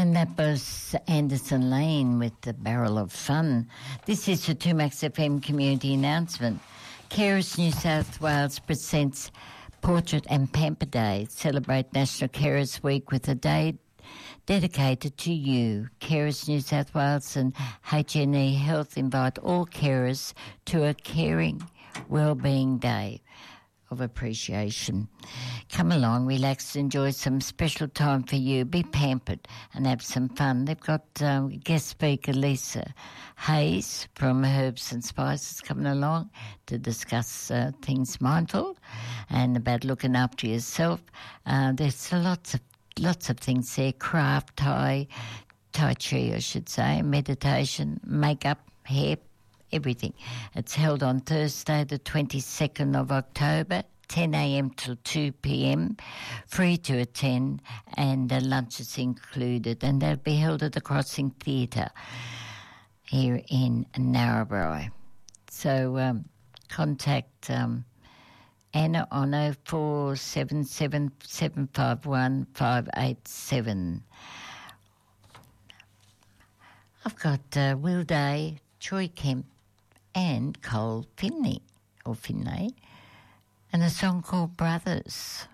And that was Anderson Lane with the Barrel of Fun. This is the 2Max FM community announcement. Carers New South Wales presents Portrait and Pamper Day. Celebrate National Carers Week with a day dedicated to you. Carers New South Wales and HNE Health invite all carers to a caring wellbeing day of appreciation. Come along, relax, enjoy some special time for you. Be pampered and have some fun. They've got guest speaker Lisa Hayes from Herbs and Spices coming along to discuss things mindful and about looking after yourself. There's lots of things there: craft, Tai Chi, I should say, meditation, makeup, hair, everything. It's held on Thursday, the 22nd of October, 10 a.m. till 2 p.m, free to attend, and lunch is included. And they'll be held at the Crossing Theatre here in Narrabri. So contact Anna on 0477 751 587. I've got Will Day, Troy Kemp, and Cole Finlay, and a song called Brothers.